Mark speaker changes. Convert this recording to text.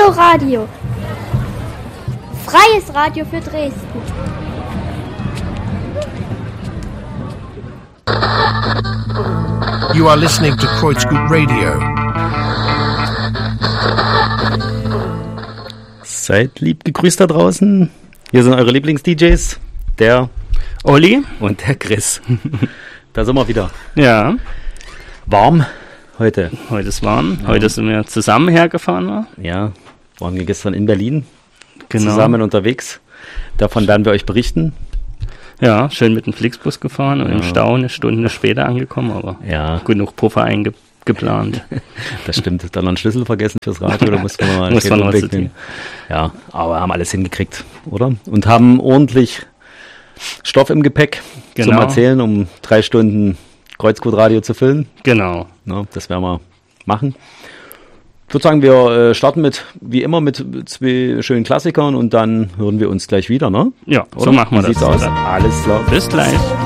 Speaker 1: Coloradio. Freies Radio für Dresden.
Speaker 2: You are listening to Kreuzgut Radio.
Speaker 3: Seid lieb gegrüßt da draußen. Hier sind eure Lieblings-DJs, der
Speaker 4: Olli
Speaker 3: und der Chris. Da sind wir wieder.
Speaker 4: Ja.
Speaker 3: Warm heute.
Speaker 4: Heute ist warm. Ja. Heute sind wir zusammen hergefahren. Wa?
Speaker 3: Ja, waren wir gestern in Berlin
Speaker 4: genau.
Speaker 3: Zusammen unterwegs. Davon werden wir euch berichten.
Speaker 4: Ja, schön mit dem Flixbus gefahren und im Stau eine Stunde später angekommen, aber genug Puffer eingeplant.
Speaker 3: Das stimmt. Dann noch einen Schlüssel vergessen fürs Radio, da mussten wir mal
Speaker 4: was.
Speaker 3: Ja, aber haben alles hingekriegt, oder? Und haben ordentlich Stoff im Gepäck zum Erzählen, um 3 Stunden Kreuzgut-Radio zu füllen.
Speaker 4: Genau.
Speaker 3: Ja, das werden wir machen. Ich würde sagen, wir starten wie immer mit 2 schönen Klassikern und dann hören wir uns gleich wieder, ne?
Speaker 4: Ja,
Speaker 3: oder?
Speaker 4: So machen wir das.
Speaker 3: Sieht's aus? Alles klar.
Speaker 4: Bis gleich.